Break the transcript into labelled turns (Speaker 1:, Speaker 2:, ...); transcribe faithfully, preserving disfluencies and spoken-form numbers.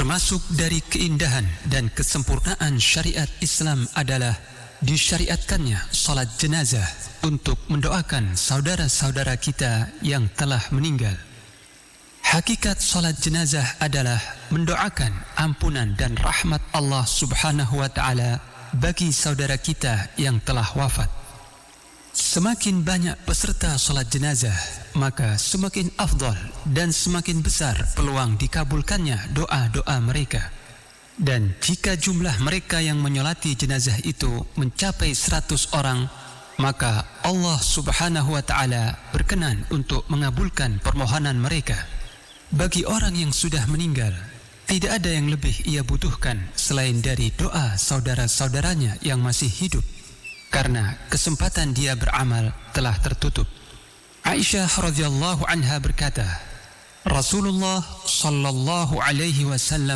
Speaker 1: Termasuk dari keindahan dan kesempurnaan syariat Islam adalah disyariatkannya salat jenazah untuk mendoakan saudara-saudara kita yang telah meninggal. Hakikat salat jenazah adalah mendoakan ampunan dan rahmat Allah Subhanahu wa taala bagi saudara kita yang telah wafat. Semakin banyak peserta salat jenazah, maka semakin afdal dan semakin besar peluang dikabulkannya doa-doa mereka. Dan jika jumlah mereka yang menyolati jenazah itu mencapai seratus orang, maka Allah Subhanahu wa taala berkenan untuk mengabulkan permohonan mereka. Bagi orang yang sudah meninggal, tidak ada yang lebih ia butuhkan selain dari doa saudara-saudaranya yang masih hidup, karena kesempatan dia beramal telah tertutup. Aisyah radhiyallahu anha berkata, Rasulullah sallallahu alaihi wasallam